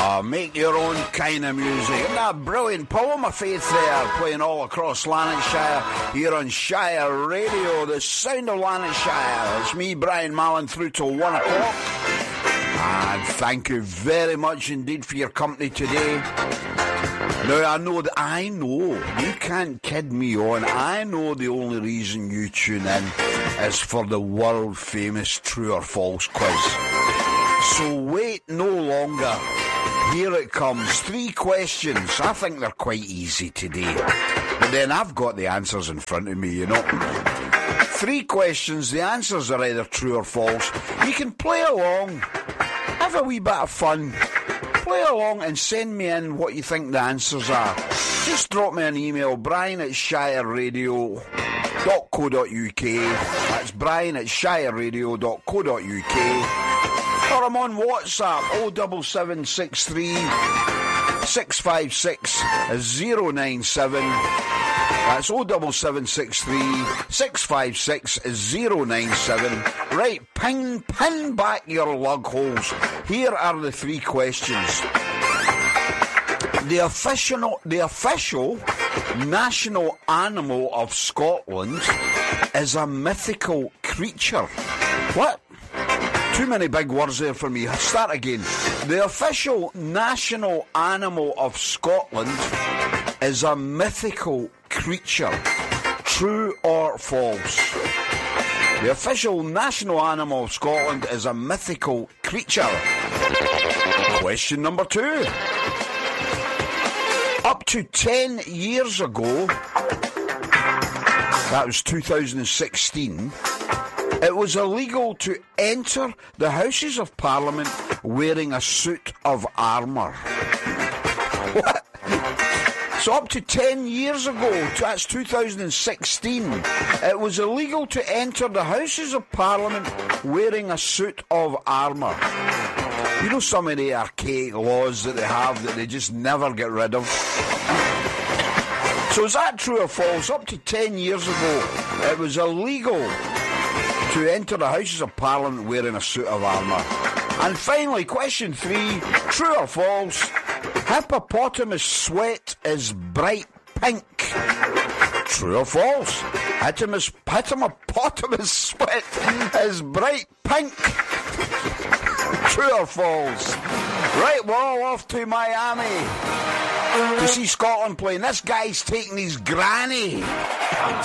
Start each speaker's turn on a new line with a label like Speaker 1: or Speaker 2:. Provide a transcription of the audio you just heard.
Speaker 1: Make your own kind of music. Isn't that brilliant? Paloma Faith there, playing all across Lanarkshire, here on Shire Radio, the sound of Lanarkshire. It's me, Brian Mallon, through till 1 o'clock. And thank you very much indeed for your company today. Now, I know, you can't kid me on. I know the only reason you tune in is for the world-famous True or False quiz. So wait no longer. Here it comes. 3 questions. I think they're quite easy today. But then I've got the answers in front of me, you know. 3 questions. The answers are either true or false. You can play along. Have a wee bit of fun. Play along and send me in what you think the answers are. Just drop me an email, brian@shireradio.co.uk. That's brian@shireradio.co.uk. Or I'm on WhatsApp, 07763 656 097. That's 07763 656 097. Right, pin back your lug holes. Here are the 3 questions. The official national animal of Scotland is a mythical creature. What? Too many big words there for me. Start again. The official national animal of Scotland is a mythical creature. True or false? The official national animal of Scotland is a mythical creature. Question number 2. Up to 10 years ago, that was 2016, it was illegal to enter the Houses of Parliament wearing a suit of armour. What? So up to 10 years ago, that's 2016, it was illegal to enter the Houses of Parliament wearing a suit of armour. You know some of the archaic laws that they have that they just never get rid of? So is that true or false? Up to 10 years ago, it was illegal to enter the Houses of Parliament wearing a suit of armour. And finally, question 3, true or false? Hippopotamus sweat is bright pink. True or false? Hippopotamus sweat is bright pink. True or false? Right, we're all off to Miami to see Scotland playing. This guy's taking his granny